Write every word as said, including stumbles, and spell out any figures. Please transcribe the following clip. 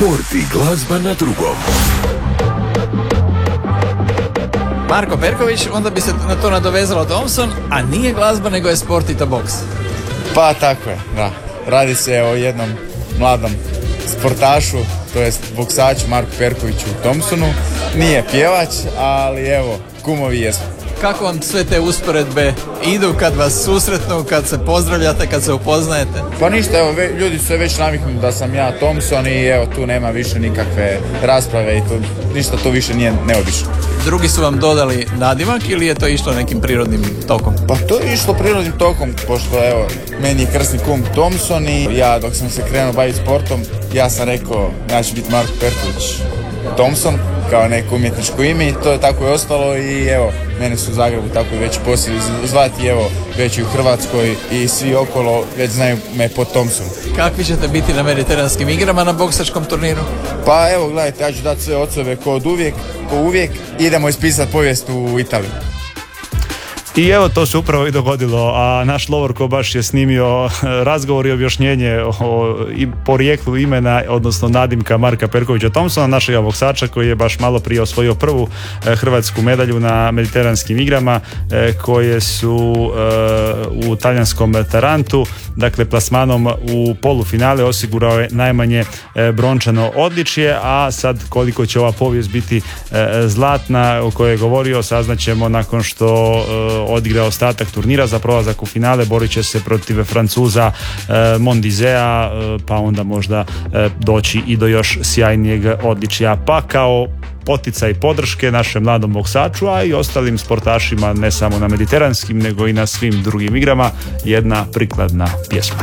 Sport i glazba na drugom. Marko Perković, onda bi se na to nadovezalo Thompson, a nije glazba nego je sport i to boks. Pa tako je, da. Radi se o jednom mladom sportašu, to jest boksaču Marku Perkoviću Thompsonu. Nije pjevač, ali evo, kumovi jesu. Kako vam sve te usporedbe idu kad vas susretnu, kad se pozdravljate, kad se upoznajete? Pa ništa, evo, ve, ljudi su se već naviknuli da sam ja Thompson i evo, tu nema više nikakve rasprave i tu, ništa tu više nije neobično. Drugi su vam dodali nadimak ili je to išlo nekim prirodnim tokom? Pa to je išlo prirodnim tokom, pošto evo, meni je krsni kum Thompson i ja dok sam se krenuo baviti sportom, ja sam rekao, ja ću biti Marko Perković Thompson, kao neko umjetničko ime i to je tako i ostalo i evo, mene su u Zagrebu tako već poslije zvati, evo, već i u Hrvatskoj i svi okolo već znaju me po Thompsonu. Kakvi ćete biti na mediteranskim igrama na boksačkom turniru? Pa evo, gledajte, ja ću dati sve od sebe ko od uvijek, ko uvijek, idemo ispisati povijest u Italiji. I evo to se upravo i dogodilo, a naš Lovorko baš je snimio razgovor i objašnjenje o i porijeklu imena, odnosno nadimka Marka Perkovića Thompsona, našega boksača koji je baš malo prije osvojio prvu eh, hrvatsku medalju na mediteranskim igrama eh, koje su eh, u talijanskom Tarantu, dakle plasmanom u polufinale osigurao je najmanje eh, brončano odličje, a sad koliko će ova povijest biti eh, zlatna o kojoj je govorio saznaćemo nakon što eh, odigra ostatak turnira za prolazak u finale, borit će se protiv Francuza e, Mondizea, e, pa onda možda e, doći i do još sjajnijeg odličja. Pa kao poticaj i podrške našem mladom boksaču, a i ostalim sportašima ne samo na mediteranskim nego i na svim drugim igrama, jedna prikladna pjesma.